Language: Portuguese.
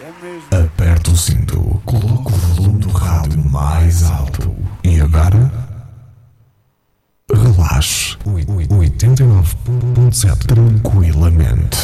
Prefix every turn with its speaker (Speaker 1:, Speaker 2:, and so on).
Speaker 1: Aperta o cinto, coloca o volume do rádio mais alto e agora relaxe. 89.7 tranquilamente.